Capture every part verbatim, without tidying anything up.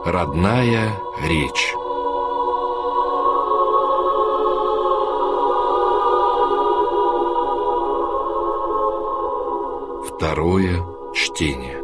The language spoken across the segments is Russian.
Родная речь. Второе чтение.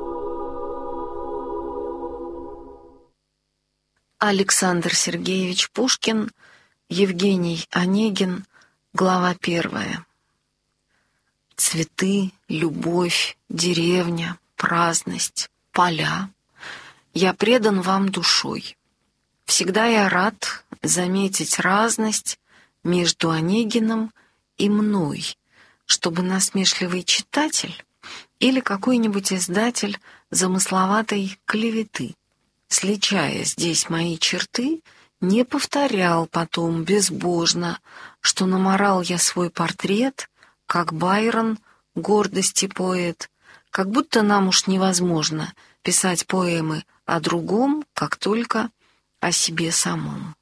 Александр Сергеевич Пушкин, Евгений Онегин, глава первая. Цветы, любовь, деревня, праздность, поля. Я предан вам душой. Всегда я рад заметить разность между Онегиным и мной, чтобы насмешливый читатель или какой-нибудь издатель замысловатой клеветы, сличая здесь мои черты, не повторял потом безбожно, что наморал я свой портрет, как Байрон, гордости поэт, как будто нам уж невозможно писать поэмы о другом, как только о себе самом.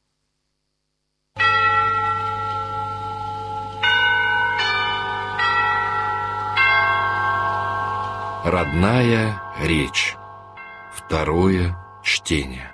Родная речь. Второе чтение.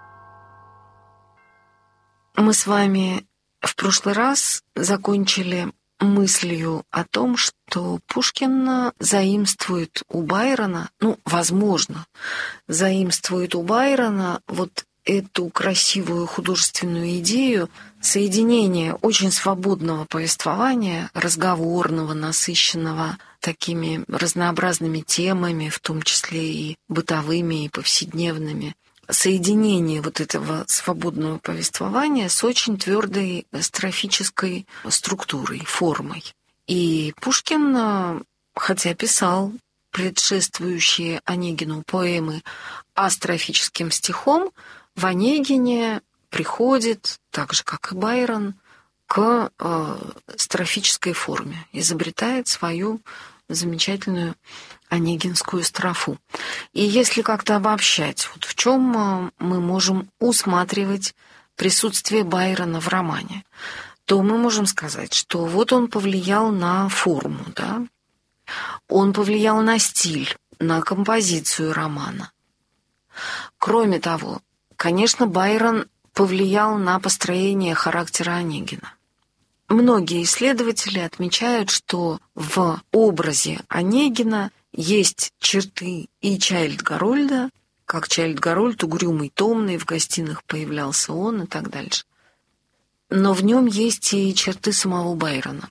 Мы с вами в прошлый раз закончили мыслью о том, что Пушкин заимствует у Байрона, ну, возможно, заимствует у Байрона вот эту красивую художественную идею соединения очень свободного повествования, разговорного, насыщенного такими разнообразными темами, в том числе и бытовыми, и повседневными, соединение вот этого свободного повествования с очень твердой строфической структурой, формой. И Пушкин, хотя писал предшествующие Онегину поэмы астрофическим стихом, в Онегине приходит, так же как и Байрон, к э, строфической форме, изобретает свою замечательную онегинскую строфу. И если как-то обобщать, вот в чем мы можем усматривать присутствие Байрона в романе, то мы можем сказать, что вот он повлиял на форму, да? Он повлиял на стиль, на композицию романа. Кроме того, конечно, Байрон повлиял на построение характера Онегина. Многие исследователи отмечают, что в образе Онегина есть черты и Чайльд-Гарольда, как Чайльд-Гарольд, угрюмый, томный, в гостиных появлялся он и так дальше. Но в нем есть и черты самого Байрона.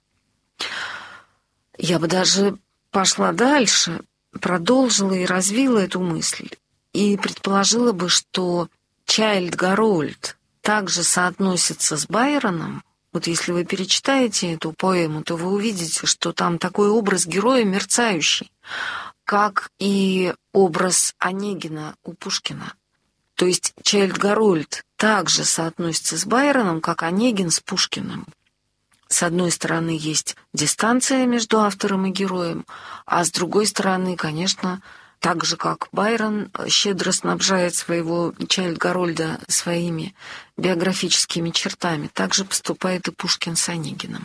Я бы даже пошла дальше, продолжила и развила эту мысль, и предположила бы, что Чайльд-Гарольд также соотносится с Байроном. Вот если вы перечитаете эту поэму, то вы увидите, что там такой образ героя мерцающий, как и образ Онегина у Пушкина. То есть Чайльд-Гарольд также соотносится с Байроном, как Онегин с Пушкиным. С одной стороны, есть дистанция между автором и героем, а с другой стороны, конечно, так же, как Байрон щедро снабжает своего Чайльд-Гарольда своими биографическими чертами, так же поступает и Пушкин с Онегиным.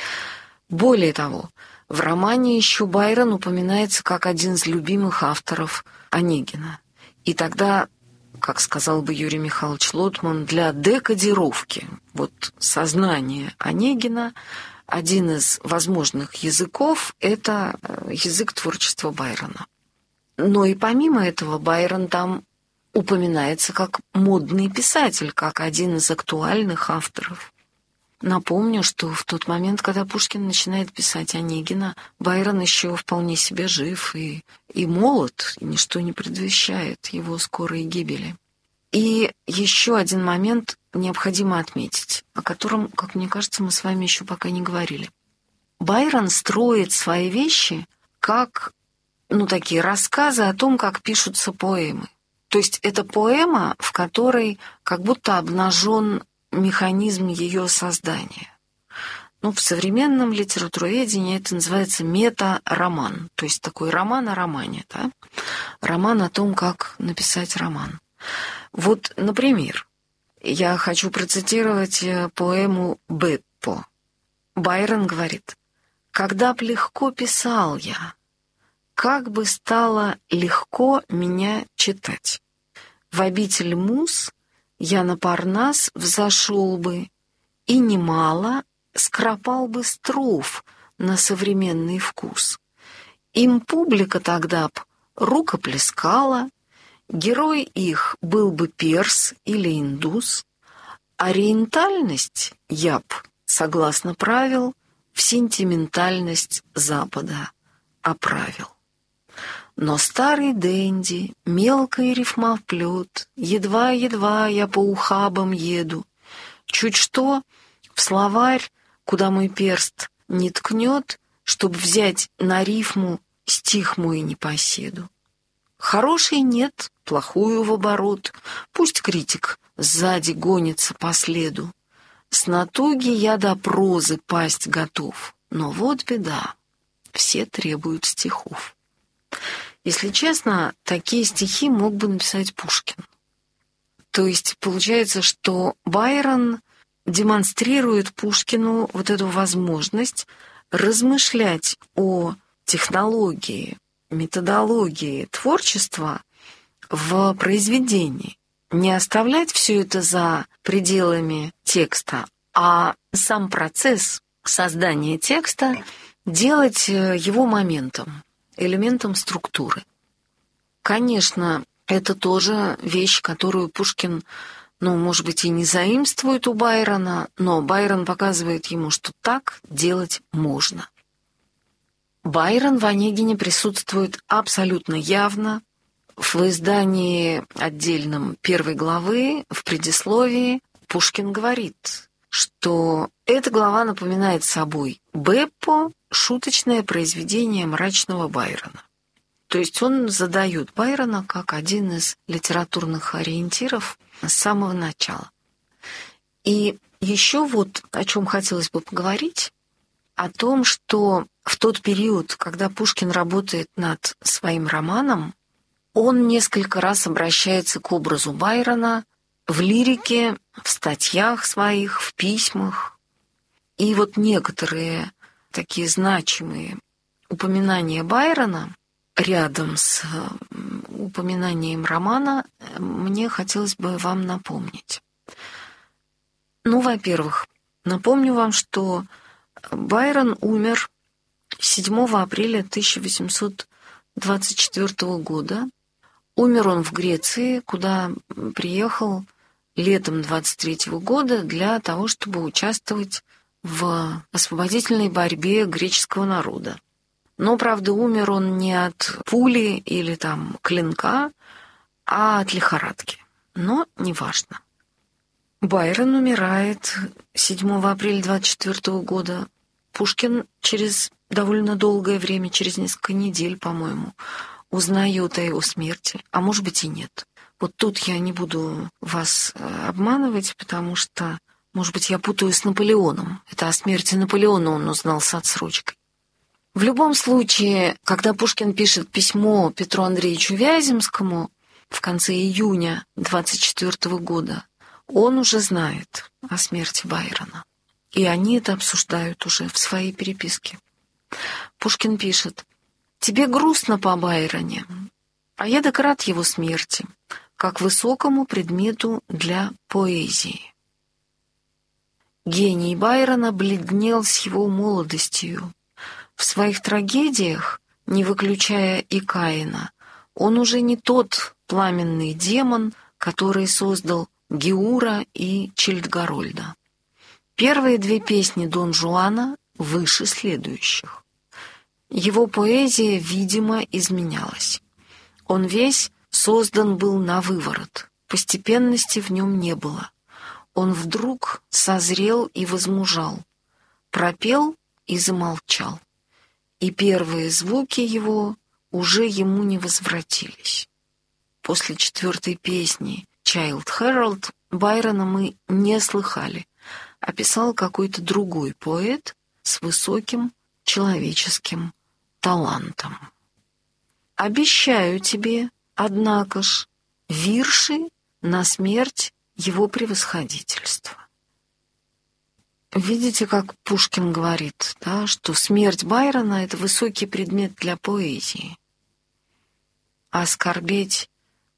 Более того, в романе еще Байрон упоминается как один из любимых авторов Онегина. И тогда, как сказал бы Юрий Михайлович Лотман, для декодировки вот сознания Онегина один из возможных языков – это язык творчества Байрона. Но и помимо этого Байрон там упоминается как модный писатель, как один из актуальных авторов. Напомню, что в тот момент, когда Пушкин начинает писать Онегина, Байрон еще вполне себе жив и, и молод, и ничто не предвещает его скорой гибели. И еще один момент необходимо отметить, о котором, как мне кажется, мы с вами еще пока не говорили. Байрон строит свои вещи как, ну, такие рассказы о том, как пишутся поэмы. То есть это поэма, в которой как будто обнажен механизм ее создания. Ну, в современном литературоведении это называется мета-роман, то есть такой роман о романе, да? Роман о том, как написать роман. Вот, например, я хочу процитировать поэму «Беппо». Байрон говорит: «Когда б легко писал я, как бы стало легко меня читать. В обитель муз я на Парнас взошел бы, и немало скропал бы строф на современный вкус. Им публика тогда б рукоплескала, герой их был бы перс или индус, ориентальность я б, согласно правил, в сентиментальность Запада оправил. Но старый денди, мелкий рифмоплет, едва-едва я по ухабам еду. Чуть что, в словарь, куда мой перст не ткнет, чтоб взять на рифму стих мой непоседу. Хороший нет, плохую в оборот, пусть критик сзади гонится по следу. С натуги я до прозы пасть готов, но вот беда, все требуют стихов. Если честно, такие стихи мог бы написать Пушкин. То есть получается, что Байрон демонстрирует Пушкину вот эту возможность размышлять о технологии, методологии творчества в произведении. Не оставлять все это за пределами текста, а сам процесс создания текста делать его моментом, элементом структуры. Конечно, это тоже вещь, которую Пушкин, ну, может быть, и не заимствует у Байрона, но Байрон показывает ему, что так делать можно. Байрон в «Онегине» присутствует абсолютно явно. В издании отдельном первой главы, в предисловии, Пушкин говорит, что эта глава напоминает собой Беппо, шуточное произведение мрачного Байрона. То есть он задает Байрона как один из литературных ориентиров с самого начала. И еще вот о чем хотелось бы поговорить, о том, что в тот период, когда Пушкин работает над своим романом, он несколько раз обращается к образу Байрона в лирике, в статьях своих, в письмах. И вот некоторые такие значимые упоминания Байрона рядом с упоминанием романа мне хотелось бы вам напомнить. Ну, во-первых, напомню вам, что Байрон умер седьмого апреля тысяча восемьсот двадцать четвёртого года. Умер он в Греции, куда приехал летом двадцать третьего года для того, чтобы участвовать в освободительной борьбе греческого народа. Но, правда, умер он не от пули или там клинка, а от лихорадки. Но неважно. Байрон умирает седьмого апреля двадцать четвёртого года. Пушкин через довольно долгое время, через несколько недель, по-моему, узнает о его смерти, а может быть и нет. Вот тут я не буду вас обманывать, потому что, может быть, я путаю с Наполеоном. Это о смерти Наполеона он узнал с отсрочкой. В любом случае, когда Пушкин пишет письмо Петру Андреевичу Вяземскому в конце июня двадцать четвёртого года, он уже знает о смерти Байрона. И они это обсуждают уже в своей переписке. Пушкин пишет: «Тебе грустно по Байроне, а я так рад его смерти, как высокому предмету для поэзии». Гений Байрона бледнел с его молодостью. В своих трагедиях, не выключая и Каина, он уже не тот пламенный демон, который создал Геура и Чильдгарольда. Первые две песни Дон Жуана выше следующих. Его поэзия, видимо, изменялась. Он весь создан был на выворот, постепенности в нем не было. Он вдруг созрел и возмужал, пропел и замолчал, и первые звуки его уже ему не возвратились. После четвертой песни «Чайлд Хэролд» Байрона мы не слыхали, описал какой-то другой поэт с высоким человеческим талантом. Обещаю тебе, однако ж, вирши на смерть его превосходительства. Видите, как Пушкин говорит, да, что смерть Байрона — это высокий предмет для поэзии, а скорбеть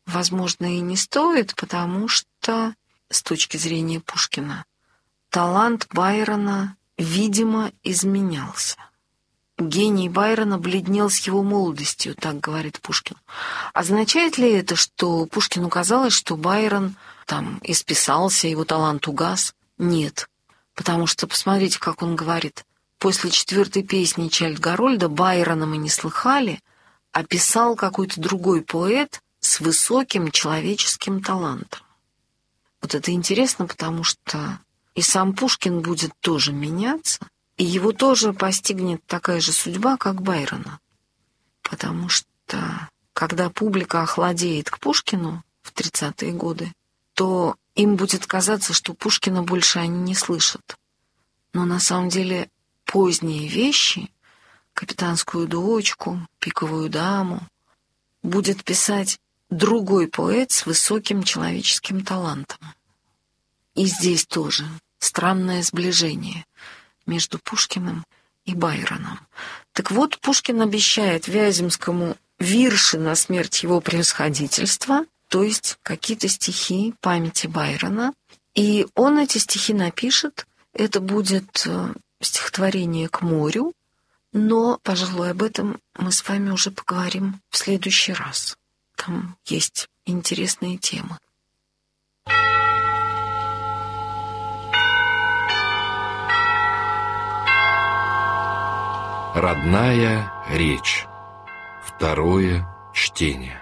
возможно, и не стоит, потому что, с точки зрения Пушкина, талант Байрона, видимо, изменялся. Гений Байрона бледнел с его молодостью, так говорит Пушкин. Означает ли это, что Пушкину казалось, что Байрон там исписался, его талант угас? Нет. Потому что, посмотрите, как он говорит, после четвертой песни Чайльд-Гарольда Байрона мы не слыхали, а писал какой-то другой поэт с высоким человеческим талантом. Вот это интересно, потому что и сам Пушкин будет тоже меняться, и его тоже постигнет такая же судьба, как Байрона. Потому что, когда публика охладеет к Пушкину в тридцатые годы, то им будет казаться, что Пушкина больше они не слышат. Но на самом деле поздние вещи, «Капитанскую дочку», «Пиковую даму», будет писать другой поэт с высоким человеческим талантом. И здесь тоже странное сближение между Пушкиным и Байроном. Так вот, Пушкин обещает Вяземскому вирши на смерть его превосходительства, то есть какие-то стихи памяти Байрона, и он эти стихи напишет. Это будет стихотворение «К морю», но, пожалуй, об этом мы с вами уже поговорим в следующий раз. Там есть интересные темы. Родная речь. Второе чтение.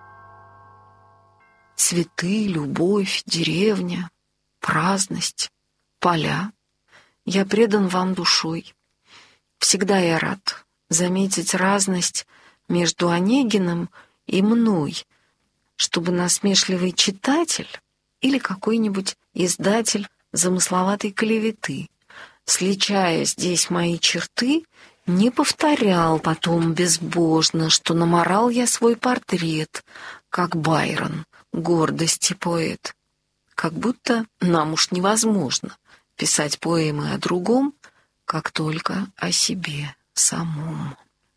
Цветы, любовь, деревня, праздность, поля. Я предан вам душой. Всегда я рад заметить разность между Онегиным и мной, чтобы насмешливый читатель или какой-нибудь издатель замысловатой клеветы, сличая здесь мои черты, не повторял потом безбожно, что наморал я свой портрет, как Байрон, гордости поэт. Как будто нам уж невозможно писать поэмы о другом, как только о себе самом.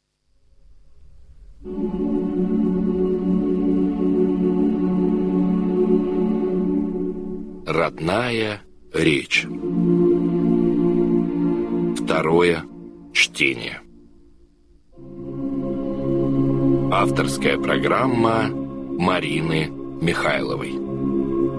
Родная речь. Второе чтение. Авторская программа Марины Михайловой.